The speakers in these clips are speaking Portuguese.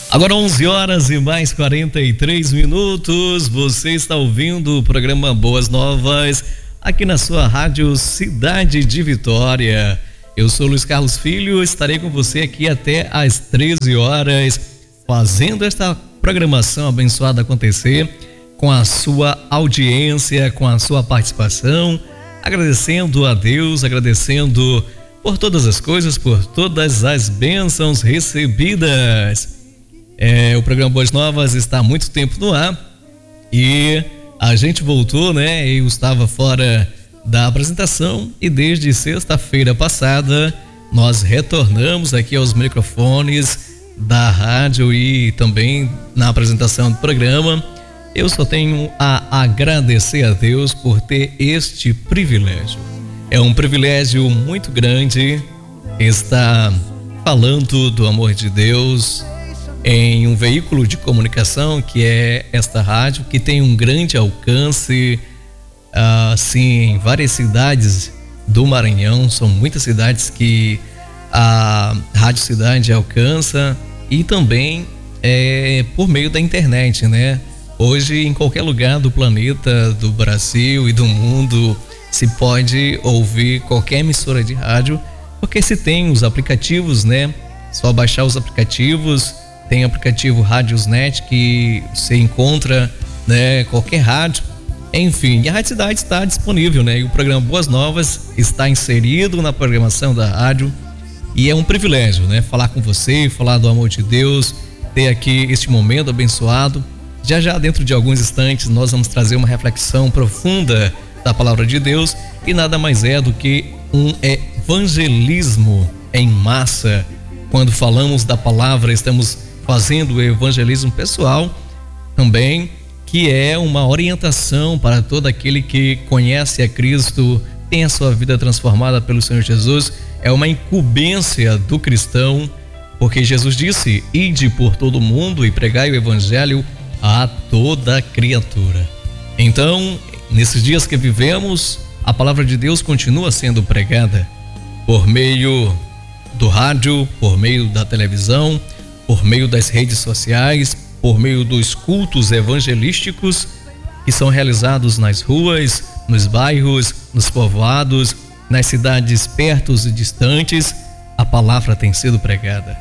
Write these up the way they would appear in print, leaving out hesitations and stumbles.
Agora 11 horas e mais 43 minutos, você está ouvindo o programa Boas Novas, aqui na sua rádio Cidade de Vitória. Eu sou Luiz Carlos Filho, estarei com você aqui até às 13 horas, fazendo esta programação abençoada acontecer, com a sua audiência, com a sua participação, agradecendo a Deus, agradecendo por todas as coisas, por todas as bênçãos recebidas. O programa Boas Novas está há muito tempo no ar e a gente voltou, né? Eu estava fora da apresentação e desde sexta-feira passada nós retornamos aqui aos microfones da rádio e também na apresentação do programa. Eu só tenho a agradecer a Deus por ter este privilégio. É um privilégio muito grande estar falando do amor de Deus em um veículo de comunicação que é esta rádio, que tem um grande alcance, assim, em várias cidades do Maranhão. São muitas cidades que a Rádio Cidade alcança e também por meio da internet, né? Hoje, em qualquer lugar do planeta, do Brasil e do mundo, se pode ouvir qualquer emissora de rádio, porque se tem os aplicativos, né? Só baixar os aplicativos. Tem aplicativo Rádiosnet que você encontra, né, qualquer rádio. Enfim, a Rádio Cidade está disponível, né? E o programa Boas Novas está inserido na programação da rádio. E é um privilégio, né? Falar com você, falar do amor de Deus, ter aqui este momento abençoado. Já dentro de alguns instantes nós vamos trazer uma reflexão profunda da palavra de Deus. E nada mais é do que um evangelismo em massa. Quando falamos da palavra, estamos fazendo o evangelismo pessoal também, que é uma orientação para todo aquele que conhece a Cristo, tem a sua vida transformada pelo Senhor Jesus. É uma incumbência do cristão, porque Jesus disse: ide por todo o mundo e pregai o evangelho a toda criatura. Então, nesses dias que vivemos, a palavra de Deus continua sendo pregada por meio do rádio, por meio da televisão, por meio das redes sociais, por meio dos cultos evangelísticos que são realizados nas ruas, nos bairros, nos povoados, nas cidades perto e distantes. A palavra tem sido pregada.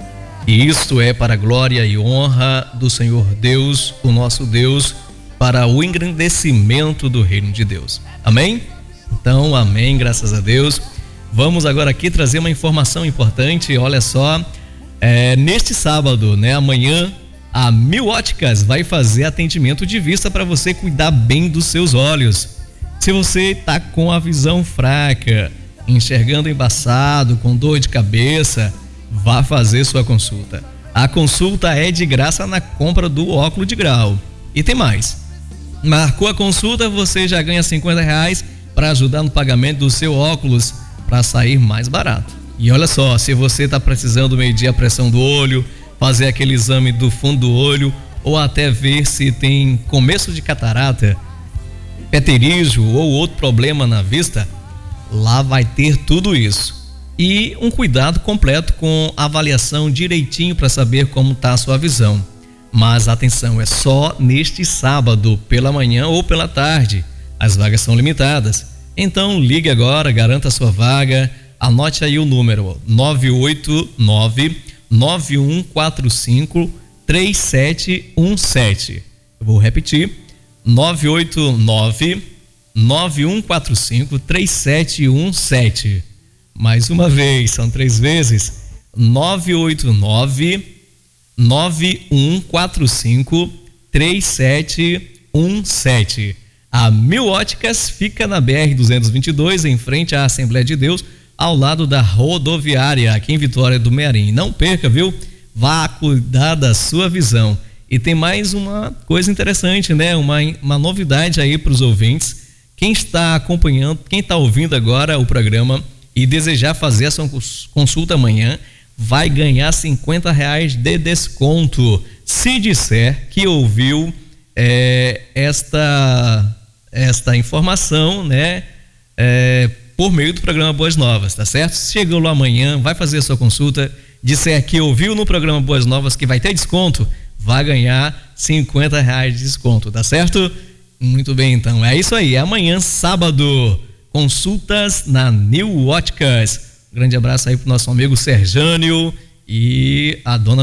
E isto é para a glória e honra do Senhor Deus, o nosso Deus, para o engrandecimento do reino de Deus. Amém? Então, amém, graças a Deus. Vamos agora aqui trazer uma informação importante. Olha só, neste sábado, né, amanhã, a Mil Óticas vai fazer atendimento de vista para você cuidar bem dos seus olhos. Se você está com a visão fraca, enxergando embaçado, com dor de cabeça, vá fazer sua consulta. A consulta é de graça na compra do óculos de grau. E tem mais. Marcou a consulta, você já ganha R$50 para ajudar no pagamento do seu óculos para sair mais barato. E olha só, se você está precisando medir a pressão do olho, fazer aquele exame do fundo do olho, ou até ver se tem começo de catarata, pterígio ou outro problema na vista, lá vai ter tudo isso. E um cuidado completo com avaliação direitinho para saber como está a sua visão. Mas atenção, é só neste sábado, pela manhã ou pela tarde. As vagas são limitadas. Então ligue agora, garanta a sua vaga. Anote aí o número 989-9145-3717. Eu vou repetir: 989-9145-3717. Mais uma vez, são 3 vezes: 989-9145-3717. A Mil Óticas fica na BR-222, em frente à Assembleia de Deus, ao lado da rodoviária, aqui em Vitória do Mearim. Não perca, viu? Vá cuidar da sua visão. E tem mais uma coisa interessante, né? Uma novidade aí para os ouvintes. Quem está acompanhando, quem está ouvindo agora o programa e desejar fazer essa consulta amanhã, vai ganhar R$50 de desconto, se disser que ouviu esta informação, né? Por meio do programa Boas Novas, tá certo? Chegou lá amanhã, vai fazer a sua consulta, disser que ouviu no programa Boas Novas que vai ter desconto, vai ganhar R$50 de desconto, tá certo? Muito bem, então, é isso aí, amanhã, sábado, consultas na New Óticas. Grande abraço aí pro nosso amigo Serjânio e a dona